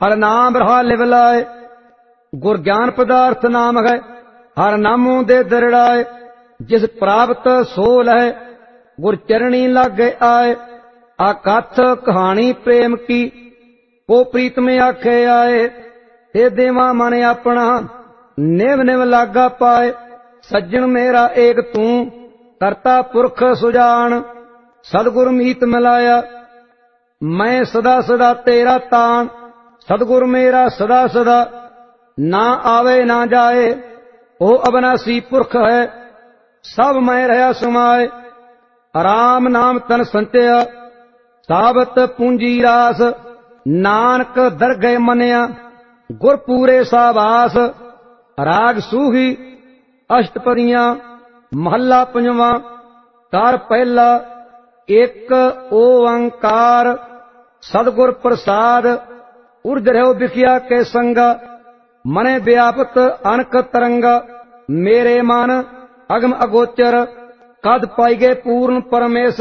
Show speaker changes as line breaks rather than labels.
हर नाम रहा लिव लाए, गुर ज्ञान पदार्थ नाम है, हर नामों दे दरड़ाए। जिस प्राप्त सो लहे, गुर चरणी लागे आए। आकथ कहानी प्रेम की, को प्रीत में आखे आए। हे देवा मन अपना, निव निव लागा पाए। सज्जन मेरा एक तू, करता पुरख सुजान। सदगुर मीत मिलाया, मैं सदा सदा तेरा तान। सदगुर मेरा सदा सदा, ना आवे ना जाए। ओ अविनाशी पुरख है, सब मैं रहा समाए। राम नाम तन संत्या, साबत पूंजी रास। नानक दरगह मनिया, गुर पूरे साबास। राग सूही अष्टपदियां, महला पंजवा। कार पहला, एक ओंकार। सदगुर प्रसाद, उर्ज रहो बिखिया के संगा। मने व्यापत अनक तरंगा, मेरे मन अगम अगोचर। कद पाइगे पूर्ण परमेश,